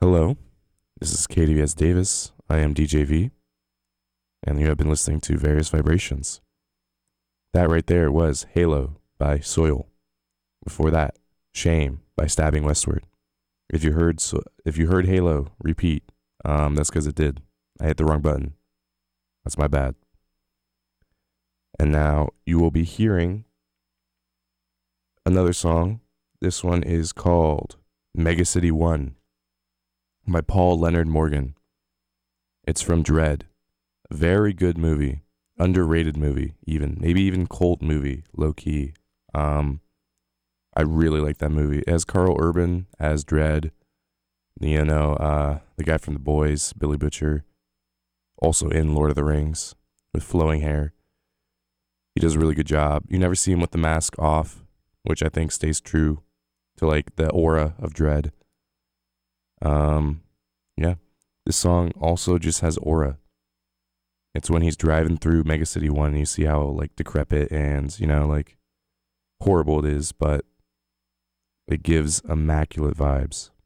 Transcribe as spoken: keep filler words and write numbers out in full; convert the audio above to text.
Hello, this is K D V S Davis. I am D J V, and you have been listening to Various Vibrations. That right there was Halo by Soil. Before that, Shame by Stabbing Westward. If you heard so, if you heard Halo, repeat. Um, that's because it did. I hit the wrong button. That's my bad. And now you will be hearing another song. This one is called Mega City One by Paul Leonard Morgan. It's from Dread. Very good movie. Underrated movie, even. Maybe even cult movie, low key. Um, I really like that movie. It has Carl Urban as Dread. You know, uh, the guy from The Boys, Billy Butcher. Also in Lord of the Rings with flowing hair. He does a really good job. You never see him with the mask off, which I think stays true to like the aura of Dread. Um, yeah. This song also just has aura. It's when he's driving through Mega City One and you see how like decrepit and, you know, like horrible it is, but it gives immaculate vibes.